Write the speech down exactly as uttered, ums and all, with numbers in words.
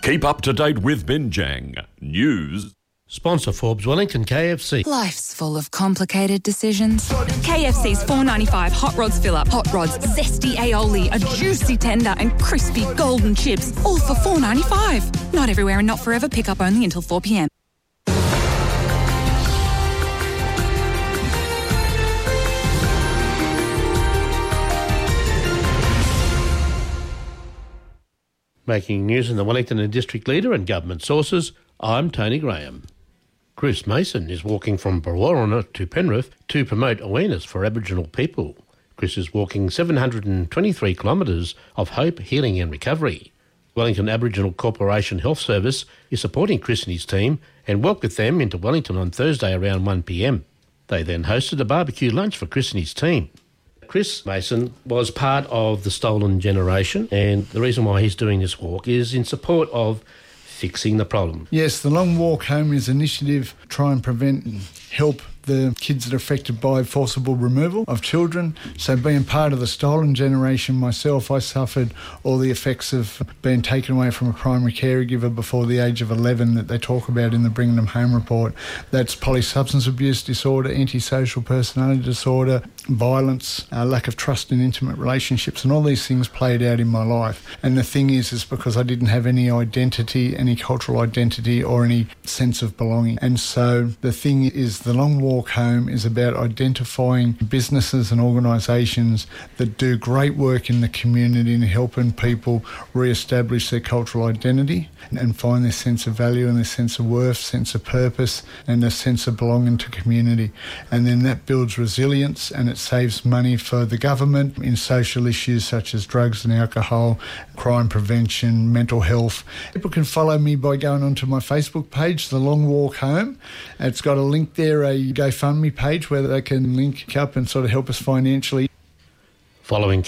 Keep up to date with Binjang News. Sponsor Forbes Wellington K F C. Life's full of complicated decisions. K F C's four ninety-five Hot Rods Fill-Up. Hot Rods, zesty aioli, a juicy tender and crispy golden chips, all for four ninety-five. Not everywhere and not forever. Pick up only until four p.m. Making news in the Wellington and District Leader and government sources, I'm Tony Graham. Chris Mason is walking from Berwarrina to Penrith to promote awareness for Aboriginal people. Chris is walking seven hundred twenty-three kilometres of hope, healing and recovery. Wellington Aboriginal Corporation Health Service is supporting Chris and his team and welcomed them into Wellington on Thursday around one p.m. They then hosted a barbecue lunch for Chris and his team. Chris Mason was part of the Stolen Generation, and the reason why he's doing this walk is in support of fixing the problem. Yes, the Long Walk Home is an initiative to try and prevent and help the kids that are affected by forcible removal of children. So being part of the Stolen Generation myself, I suffered all the effects of being taken away from a primary caregiver before the age of eleven that they talk about in the Bringing Them Home report. That's polysubstance abuse disorder, antisocial personality disorder, violence, uh, lack of trust in intimate relationships, and all these things played out in my life. And the thing is, is because I didn't have any identity, any cultural identity or any sense of belonging. And so the thing is, the Long Walk Home is about identifying businesses and organisations that do great work in the community and helping people re-establish their cultural identity and find their sense of value and their sense of worth, sense of purpose and a sense of belonging to community. And then that builds resilience and it saves money for the government in social issues such as drugs and alcohol, crime prevention, mental health. People can follow me by going onto my Facebook page, The Long Walk Home. It's got a link there, a GoFundMe page where they can link up and sort of help us financially. Following